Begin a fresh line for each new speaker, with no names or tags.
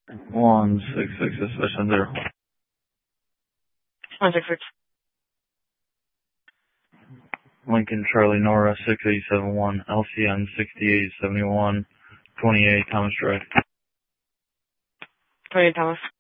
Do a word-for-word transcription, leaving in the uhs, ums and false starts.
One six six suspicion zero.
One six six.
Lincoln Charlie Nora six eight seven one L C N sixty-eight seventy-one twenty-eight Thomas Drive.
twenty-eight Thomas.